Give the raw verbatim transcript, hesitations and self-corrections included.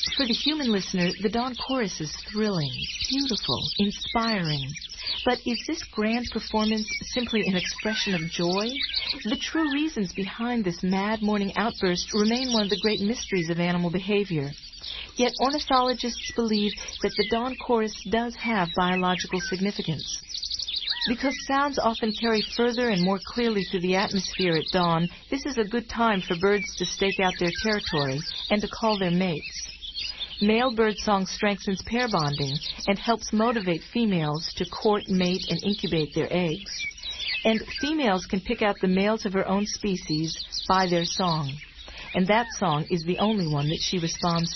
For the human listener, the dawn chorus is thrilling, beautiful, inspiring. But is this grand performance simply an expression of joy? The true reasons behind this mad morning outburst remain one of the great mysteries of animal behavior. Yet ornithologists believe that the dawn chorus does have biological significance. Because sounds often carry further and more clearly through the atmosphere at dawn, this is a good time for birds to stake out their territory and to call their mates. Male birdsong strengthens pair bonding and helps motivate females to court, mate, and incubate their eggs. And females can pick out the males of her own species by their song. And that song is the only one that she responds